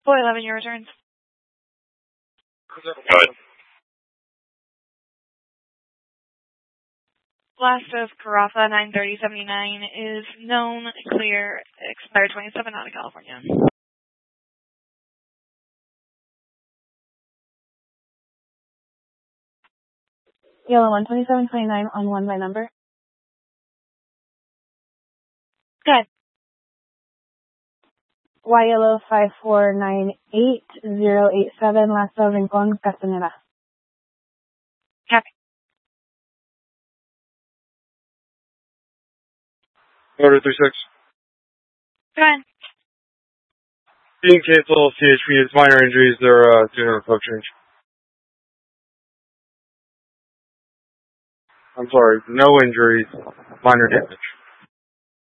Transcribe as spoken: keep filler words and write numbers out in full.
four eleven, your returns. Go ahead. Last of Carafa nine thirty seventy-nine is known, clear, expired twenty-seven out of California. Yellow one twenty-seven twenty-nine on one by number. Good. Y yellow five four nine eight zero eight seven, last of Rincon, Castaneda. Copy. Order three six. Go ahead. Being canceled, C H P, it's minor injuries, they're uh, doing a code change. I'm sorry, no injuries, minor damage.